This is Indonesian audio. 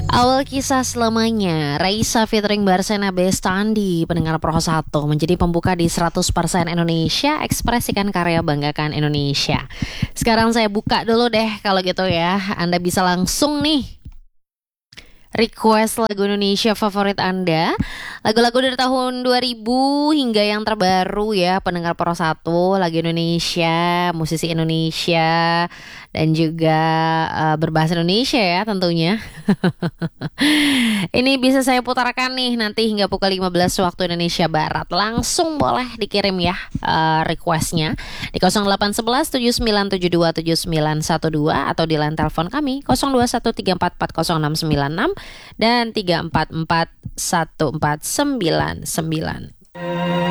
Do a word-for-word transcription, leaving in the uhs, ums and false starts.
Awal kisah selamanya, Raisa featuring Barsena Bestandi, pendengar Pro satu, menjadi pembuka di seratus persen Indonesia, ekspresikan karya banggakan Indonesia. Sekarang saya buka dulu deh kalau gitu ya, Anda bisa langsung nih request lagu Indonesia favorit Anda. Lagu-lagu dari tahun dua ribu hingga yang terbaru ya, pendengar Pro satu, lagu Indonesia, musisi Indonesia, dan juga uh, berbahasa Indonesia ya tentunya. Ini bisa saya putarkan nih nanti hingga pukul lima belas waktu Indonesia Barat. Langsung boleh dikirim ya uh, requestnya di nol delapan satu satu tujuh sembilan tujuh dua tujuh sembilan satu dua atau di line telepon kami nol dua satu tiga empat empat nol enam sembilan enam dan tiga empat empat satu empat sembilan sembilan.